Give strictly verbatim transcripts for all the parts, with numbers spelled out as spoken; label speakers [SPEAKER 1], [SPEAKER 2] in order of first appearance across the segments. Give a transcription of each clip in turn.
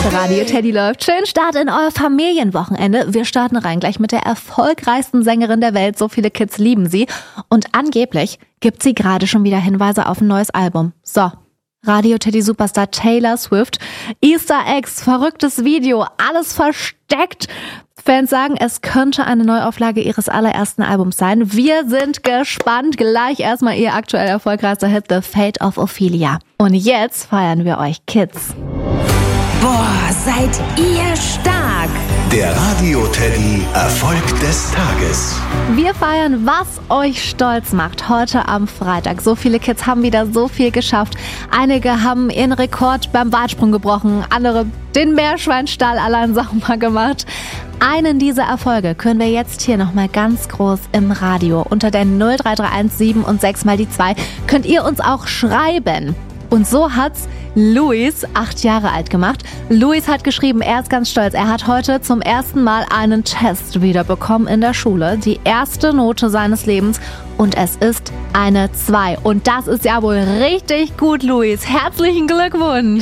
[SPEAKER 1] Radio Teddy läuft. Schön Start in euer Familienwochenende. Wir starten rein gleich mit der erfolgreichsten Sängerin der Welt. So viele Kids lieben sie. Und angeblich gibt sie gerade schon wieder Hinweise auf ein neues Album. So, Radio Teddy Superstar Taylor Swift. Easter Eggs, verrücktes Video, alles versteckt. Fans sagen, es könnte eine Neuauflage ihres allerersten Albums sein. Wir sind gespannt. Gleich erstmal ihr aktuell erfolgreichster Hit, The Fate of Ophelia. Und jetzt feiern wir euch Kids.
[SPEAKER 2] Boah, seid ihr stark!
[SPEAKER 3] Der Radio Teddy Erfolg des Tages.
[SPEAKER 1] Wir feiern, was euch stolz macht, heute am Freitag. So viele Kids haben wieder so viel geschafft. Einige haben ihren Rekord beim Weitsprung gebrochen, andere den Meerschweinstall allein sauber gemacht. Einen dieser Erfolge können wir jetzt hier nochmal ganz groß im Radio. Unter der null drei drei eins sieben und sechs mal die zwei könnt ihr uns auch schreiben. Und so hat's Luis, acht Jahre alt, gemacht. Luis hat geschrieben, er ist ganz stolz. Er hat heute zum ersten Mal einen Test wiederbekommen in der Schule. Die erste Note seines Lebens. Und es ist eine zwei. Und das ist ja wohl richtig gut, Luis. Herzlichen Glückwunsch!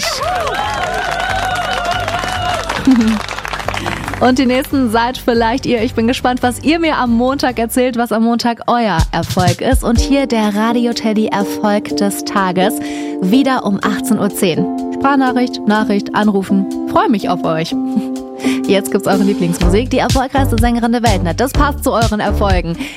[SPEAKER 1] Und die nächsten seid vielleicht ihr. Ich bin gespannt, was ihr mir am Montag erzählt, was am Montag euer Erfolg ist. Und hier der Radio Teddy Erfolg des Tages. Wieder um achtzehn Uhr zehn. Sprachnachricht, Nachricht, anrufen. Freue mich auf euch. Jetzt gibt's eure Lieblingsmusik, die erfolgreichste Sängerin der Welt. Das passt zu euren Erfolgen.